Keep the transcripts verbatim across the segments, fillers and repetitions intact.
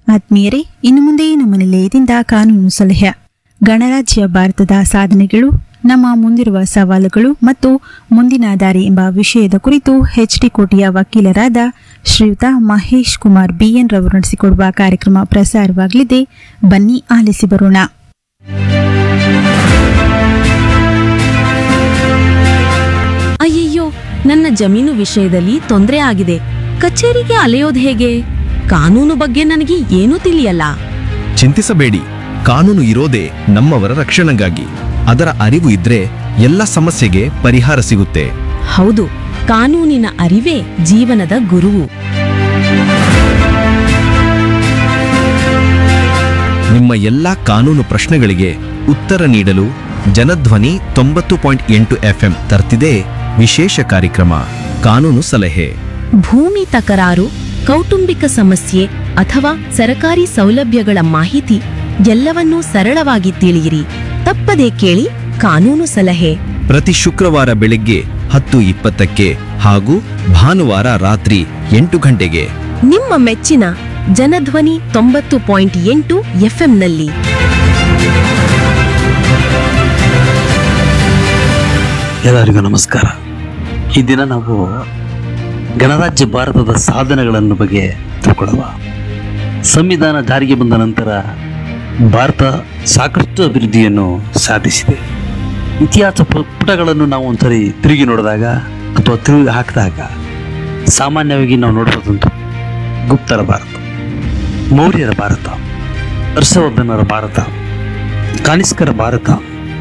ಆತ್ಮೀಯರೇ, ಇನ್ನು ಮುಂದೆ ನಮ್ಮ ನಿಲಯದಿಂದ ಕಾನೂನು ಸಲಹೆ. ಗಣರಾಜ್ಯ ಭಾರತದ ಸಾಧನೆಗಳು, ನಮ್ಮ ಮುಂದಿರುವ ಸವಾಲುಗಳು ಮತ್ತು ಮುಂದಿನ ದಾರಿ ಎಂಬ ವಿಷಯದ ಕುರಿತು ಎಚ್ಡಿ ಕೋಟೆಯ ವಕೀಲರಾದ ಶ್ರೀಯುತ ಮಹೇಶ್ ಕುಮಾರ್ ಬಿಎನ್ ರವರು ನಡೆಸಿಕೊಡುವ ಕಾರ್ಯಕ್ರಮ ಪ್ರಸಾರವಾಗಲಿದೆ. ಬನ್ನಿ ಆಲಿಸಿ ಬರೋಣ. ಅಯ್ಯಯ್ಯೋ, ನನ್ನ ಜಮೀನು ವಿಷಯದಲ್ಲಿ ತೊಂದರೆ ಆಗಿದೆ. ಕಚೇರಿಗೆ ಅಲೆಯೋದು ಹೇಗೆ? ಕಾನೂನು ಬಗ್ಗೆ ನನಗೆ ಏನೂ ತಿಳಿಯಲ್ಲ. ಚಿಂತಿಸಬೇಡಿ, ಕಾನೂನು ಇರೋದೇ ನಮ್ಮವರ ರಕ್ಷಣೆಗಾಗಿ. ಅದರ ಅರಿವು ಇದ್ರೆ ಎಲ್ಲ ಸಮಸ್ಯೆಗೆ ಪರಿಹಾರ ಸಿಗುತ್ತೆ. ಹೌದು, ಕಾನೂನಿನ ಅರಿವೇ ಜೀವನದ ಗುರುವು. ನಿಮ್ಮ ಎಲ್ಲಾ ಕಾನೂನು ಪ್ರಶ್ನೆಗಳಿಗೆ ಉತ್ತರ ನೀಡಲು ಜನಧ್ವನಿ ತೊಂಬತ್ತು ಪಾಯಿಂಟ್ ಎಂಟು ಎಫ್ಎಂ ತರ್ತಿದೆ ವಿಶೇಷ ಕಾರ್ಯಕ್ರಮ ಕಾನೂನು ಸಲಹೆ. ಭೂಮಿ ತಕರಾರು, ಕೌಟುಂಬಿಕ ಸಮಸ್ಯೆ ಅಥವಾ ಸರಕಾರಿ ಸೌಲಭ್ಯಗಳ ಮಾಹಿತಿ ಎಲ್ಲವನ್ನೂ ಸರಳವಾಗಿ ತಿಳಿಯಿರಿ. ತಪ್ಪದೇ ಕೇಳಿ ಕಾನೂನು ಸಲಹೆ. ಪ್ರತಿ ಶುಕ್ರವಾರ ಬೆಳಿಗ್ಗೆ ಹತ್ತು ಇಪ್ಪತ್ತಕ್ಕೆ ಹಾಗೂ ಭಾನುವಾರ ರಾತ್ರಿ ಎಂಟು ಗಂಟೆಗೆ ನಿಮ್ಮ ಮೆಚ್ಚಿನ ಜನಧ್ವನಿ ತೊಂಬತ್ತು ಪಾಯಿಂಟ್ ಎಂಟು ಎಫ್ಎಂನಲ್ಲಿ. ಎಲ್ಲರಿಗೂ ನಮಸ್ಕಾರ. ಈ ದಿನ ನಾವು ಗಣರಾಜ್ಯ ಭಾರತದ ಸಾಧನೆಗಳನ್ನು ಬಗ್ಗೆ ತಿಳ್ಕೊಳ್ಳುವ. ಸಂವಿಧಾನ ಜಾರಿಗೆ ಬಂದ ನಂತರ ಭಾರತ ಸಾಕಷ್ಟು ಅಭಿವೃದ್ಧಿಯನ್ನು ಸಾಧಿಸಿದೆ. ಇತಿಹಾಸ ಪುಟಗಳನ್ನು ನಾವು ಒಂದ್ಸರಿ ತಿರುಗಿ ನೋಡಿದಾಗ ಅಥವಾ ತಿರುಗಿ ಹಾಕಿದಾಗ ಸಾಮಾನ್ಯವಾಗಿ ನಾವು ನೋಡಬಹುದಂತೂ ಗುಪ್ತರ ಭಾರತ, ಮೌರ್ಯರ ಭಾರತ, ಹರ್ಷವರ್ಧನರ ಭಾರತ, ಕಾನಿಸ್ಕರ ಭಾರತ,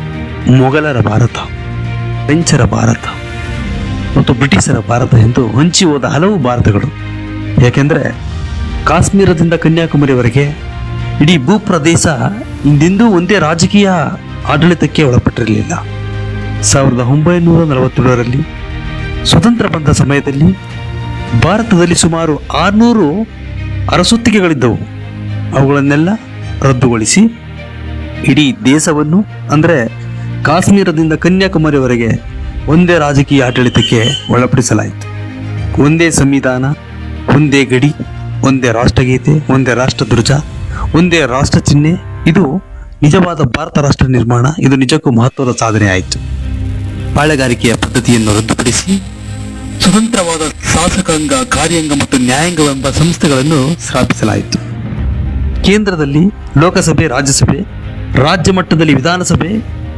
ಮೊಘಲರ ಭಾರತ, ಫ್ರೆಂಚರ ಭಾರತ ಮತ್ತು ಬ್ರಿಟಿಷರ ಭಾರತ ಎಂದು ಹಂಚಿ ಹೋದ ಹಲವು ಭಾರತಗಳು. ಯಾಕೆಂದರೆ ಕಾಶ್ಮೀರದಿಂದ ಕನ್ಯಾಕುಮಾರಿವರೆಗೆ ಇಡೀ ಭೂಪ್ರದೇಶ ಹಿಂದೆಂದೂ ಒಂದೇ ರಾಜಕೀಯ ಆಡಳಿತಕ್ಕೆ ಒಳಪಟ್ಟಿರಲಿಲ್ಲ. ಸಾವಿರದ ಒಂಬೈನೂರ ನಲವತ್ತೇಳರಲ್ಲಿ ಸ್ವತಂತ್ರ ಬಂದ ಸಮಯದಲ್ಲಿ ಭಾರತದಲ್ಲಿ ಸುಮಾರು ಆರುನೂರು ಅರಸೊತ್ತಿಗೆಗಳಿದ್ದವು. ಅವುಗಳನ್ನೆಲ್ಲ ರದ್ದುಗೊಳಿಸಿ ಇಡೀ ದೇಶವನ್ನು ಅಂದರೆ ಕಾಶ್ಮೀರದಿಂದ ಕನ್ಯಾಕುಮಾರಿವರೆಗೆ ಒಂದೇ ರಾಜಕೀಯ ಆಡಳಿತಕ್ಕೆ ಒಳಪಡಿಸಲಾಯಿತು. ಒಂದೇ ಸಂವಿಧಾನ, ಒಂದೇ ಗಡಿ, ಒಂದೇ ರಾಷ್ಟ್ರಗೀತೆ, ಒಂದೇ ರಾಷ್ಟ್ರಧ್ವಜ, ಒಂದೇ ರಾಷ್ಟ್ರ ಚಿಹ್ನೆ. ಇದು ನಿಜವಾದ ಭಾರತ ರಾಷ್ಟ್ರ ನಿರ್ಮಾಣ. ಇದು ನಿಜಕ್ಕೂ ಮಹತ್ವದ ಸಾಧನೆ ಆಯಿತು. ಪಾಳೆಗಾರಿಕೆಯ ಪದ್ಧತಿಯನ್ನು ರದ್ದುಪಡಿಸಿ ಸ್ವತಂತ್ರವಾದ ಶಾಸಕಾಂಗ, ಕಾರ್ಯಾಂಗ ಮತ್ತು ನ್ಯಾಯಾಂಗವೆಂಬ ಸಂಸ್ಥೆಗಳನ್ನು ಸ್ಥಾಪಿಸಲಾಯಿತು. ಕೇಂದ್ರದಲ್ಲಿ ಲೋಕಸಭೆ, ರಾಜ್ಯಸಭೆ, ರಾಜ್ಯ ಮಟ್ಟದಲ್ಲಿ ವಿಧಾನಸಭೆ,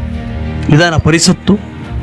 ವಿಧಾನ ಪರಿಷತ್ತು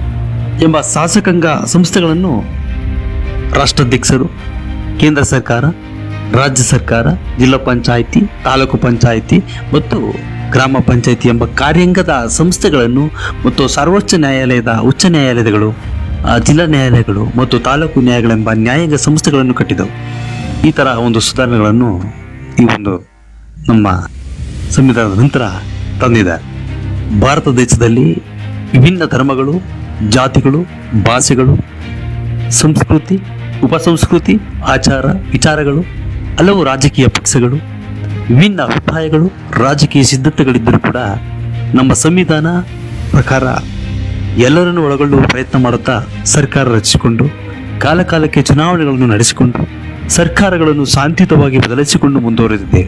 ಎಂಬ ಶಾಸಕಾಂಗ ಸಂಸ್ಥೆಗಳನ್ನು ರಾಷ್ಟ್ರಾಧ್ಯಕ್ಷರು, ಕೇಂದ್ರ ಸರ್ಕಾರ, ರಾಜ್ಯ ಸರ್ಕಾರ, ಜಿಲ್ಲಾ ಪಂಚಾಯಿತಿ, ತಾಲೂಕು ಪಂಚಾಯಿತಿ ಮತ್ತು ಗ್ರಾಮ ಪಂಚಾಯಿತಿ ಎಂಬ ಕಾರ್ಯಾಂಗದ ಸಂಸ್ಥೆಗಳನ್ನು ಮತ್ತು ಸರ್ವೋಚ್ಚ ನ್ಯಾಯಾಲಯದ ಉಚ್ಚ ನ್ಯಾಯಾಲಯಗಳು, ಜಿಲ್ಲಾ ನ್ಯಾಯಾಲಯಗಳು ಮತ್ತು ತಾಲೂಕು ನ್ಯಾಯಾಲಯಗಳೆಂಬ ನ್ಯಾಯಾಂಗ ಸಂಸ್ಥೆಗಳನ್ನು ಕಟ್ಟಿದವು. ಈ ಥರ ಒಂದು ಸುಧಾರಣೆಗಳನ್ನು ಈ ಒಂದು ನಮ್ಮ ಸಂವಿಧಾನದ ನಂತರ ತಂದಿದ್ದಾರೆ. ಭಾರತ ದೇಶದಲ್ಲಿ ವಿಭಿನ್ನ ಧರ್ಮಗಳು, ಜಾತಿಗಳು, ಭಾಷೆಗಳು, ಸಂಸ್ಕೃತಿ, ಉಪಸಂಸ್ಕೃತಿ, ಆಚಾರ ವಿಚಾರಗಳು, ಹಲವು ರಾಜಕೀಯ ಪಕ್ಷಗಳು, ವಿಭಿನ್ನ ಅಭಿಪ್ರಾಯಗಳು, ರಾಜಕೀಯ ಸಿದ್ಧತೆಗಳಿದ್ದರೂ ಕೂಡ ನಮ್ಮ ಸಂವಿಧಾನ ಪ್ರಕಾರ ಎಲ್ಲರನ್ನೂ ಒಳಗೊಳ್ಳುವ ಪ್ರಯತ್ನ ಮಾಡುತ್ತಾ ಸರ್ಕಾರ ರಚಿಸಿಕೊಂಡು ಕಾಲಕಾಲಕ್ಕೆ ಚುನಾವಣೆಗಳನ್ನು ನಡೆಸಿಕೊಂಡು ಸರ್ಕಾರಗಳನ್ನು ಶಾಂತಿಯುತವಾಗಿ ಬದಲಿಸಿಕೊಂಡು ಮುಂದುವರೆದಿದೆ.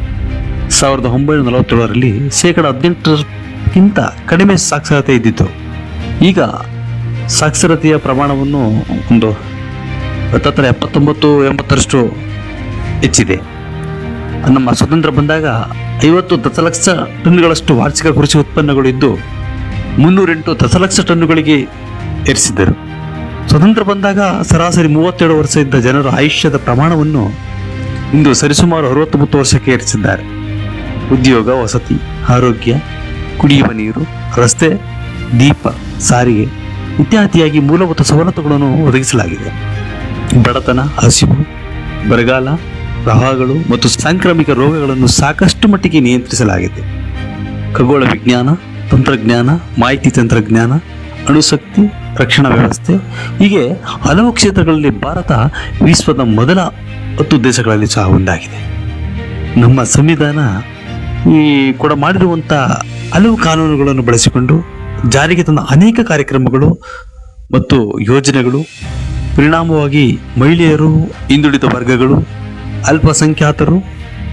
ಸಾವಿರದ ಒಂಬೈನೂರ ನಲವತ್ತೇಳರಲ್ಲಿ ಶೇಕಡ ಹದಿನೆಂಟರಕ್ಕಿಂತ ಕಡಿಮೆ ಸಾಕ್ಷರತೆ ಇದ್ದಿತ್ತು. ಈಗ ಸಾಕ್ಷರತೆಯ ಪ್ರಮಾಣವನ್ನು ಒಂದು ಹತ್ತತ್ರ ಎಪ್ಪತ್ತೊಂಬತ್ತು ಎಂಬತ್ತರಷ್ಟು ಹೆಚ್ಚಿದೆ. ನಮ್ಮ ಸ್ವತಂತ್ರ ಬಂದಾಗ ಐವತ್ತು ದಶಲಕ್ಷ ಟನ್ಗಳಷ್ಟು ವಾರ್ಷಿಕ ಕೃಷಿ ಉತ್ಪನ್ನಗಳು ಇದ್ದು ಮುನ್ನೂರೆಂಟು ದಶಲಕ್ಷ ಟನ್ನುಗಳಿಗೆ ಏರಿಸಿದ್ದರು. ಸ್ವತಂತ್ರ ಬಂದಾಗ ಸರಾಸರಿ ಮೂವತ್ತೇಳು ವರ್ಷ ಇದ್ದ ಜನರ ಆಯುಷ್ಯದ ಪ್ರಮಾಣವನ್ನು ಇಂದು ಸರಿಸುಮಾರು ಅರವತ್ತೊಂಬತ್ತು ವರ್ಷಕ್ಕೆ ಏರಿಸಿದ್ದಾರೆ. ಉದ್ಯೋಗ, ವಸತಿ, ಆರೋಗ್ಯ, ಕುಡಿಯುವ ನೀರು, ರಸ್ತೆ, ದೀಪ, ಸಾರಿಗೆ ಇತ್ಯಾದಿಯಾಗಿ ಮೂಲಭೂತ ಸವಲತ್ತುಗಳನ್ನು ಒದಗಿಸಲಾಗಿದೆ. ಬಡತನ, ಹಸಿವು, ಬರಗಾಲ, ಪ್ರವಾಹಗಳು ಮತ್ತು ಸಾಂಕ್ರಾಮಿಕ ರೋಗಗಳನ್ನು ಸಾಕಷ್ಟು ಮಟ್ಟಿಗೆ ನಿಯಂತ್ರಿಸಲಾಗಿದೆ. ಖಗೋಳ ವಿಜ್ಞಾನ, ತಂತ್ರಜ್ಞಾನ, ಮಾಹಿತಿ ತಂತ್ರಜ್ಞಾನ, ಅಣುಶಕ್ತಿ, ರಕ್ಷಣಾ ವ್ಯವಸ್ಥೆ ಹೀಗೆ ಹಲವು ಕ್ಷೇತ್ರಗಳಲ್ಲಿ ಭಾರತ ವಿಶ್ವದ ಮೊದಲ ಹತ್ತು ದೇಶಗಳಲ್ಲಿ ಸಹ ಒಂದಾಗಿದೆ. ನಮ್ಮ ಸಂವಿಧಾನ ಈ ಕೂಡ ಮಾಡಿರುವಂಥ ಹಲವು ಕಾನೂನುಗಳನ್ನು ಬಳಸಿಕೊಂಡು ಜಾರಿಗೆ ತಂದ ಅನೇಕ ಕಾರ್ಯಕ್ರಮಗಳು ಮತ್ತು ಯೋಜನೆಗಳು ಪರಿಣಾಮವಾಗಿ ಮಹಿಳೆಯರು, ಹಿಂದುಳಿದ ವರ್ಗಗಳು, ಅಲ್ಪಸಂಖ್ಯಾತರು